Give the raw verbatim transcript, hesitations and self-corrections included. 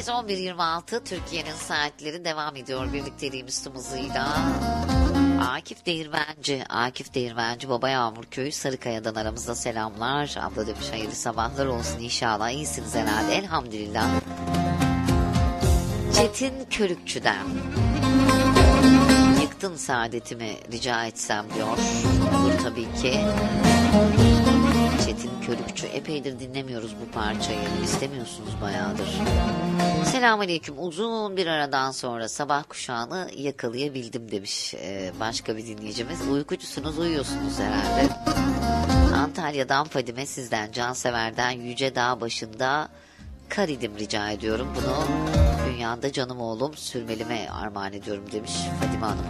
Evet, on bir yirmi altı Türkiye'nin saatleri devam ediyor birlikteliğimiz tüm hızıyla. Akif Değirmenci, Akif Değirmenci Baba Yağmur Köyü Sarıkaya'dan aramızda selamlar. Abla demiş hayırlı sabahlar olsun inşallah. İyisiniz herhalde, elhamdülillah. Çetin Körükçü'den. Yıktın saadetimi rica etsem diyor. Olur tabii ki. Çetin Körükçü, epeydir dinlemiyoruz bu parçayı. İstemiyorsunuz bayağıdır. Selamünaleyküm. Uzun bir aradan sonra sabah kuşağını yakalayabildim demiş ee, başka bir dinleyicimiz. Uykucusunuz, uyuyorsunuz herhalde. Antalya'dan Fadime, sizden Cansever'den Yüce Dağ başında kar idim rica ediyorum. Bunu dünyada canım oğlum Sürmelime armağan ediyorum demiş Fadime Hanım.